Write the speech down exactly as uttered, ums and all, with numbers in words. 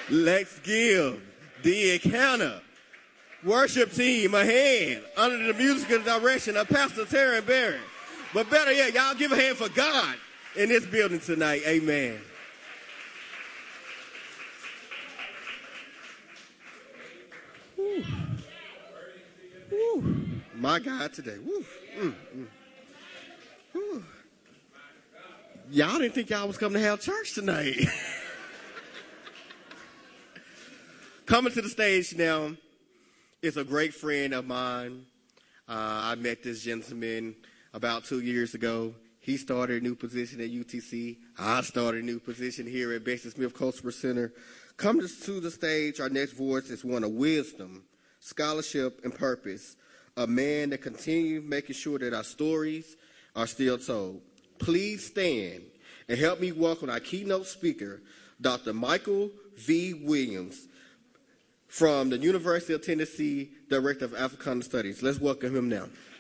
Let's give the encounter worship team a hand under the musical direction of Pastor Terry Berry. But better yet, y'all give a hand for God in this building tonight. Amen. Woo. Woo. My God today. Woo. Mm, mm. Woo. Y'all didn't think y'all was coming to have church tonight. Coming to the stage now is a great friend of mine. Uh, I met this gentleman about two years ago. He started a new position at U T C. I started a new position here at Betsy Smith Cultural Center. Coming to the stage, our next voice is one of wisdom, scholarship, and purpose. A man that continues making sure that our stories are still told. Please stand and help me welcome our keynote speaker, Doctor Michael V. Williams, from the University of Tennessee, Director of Africana Studies. Let's welcome him now.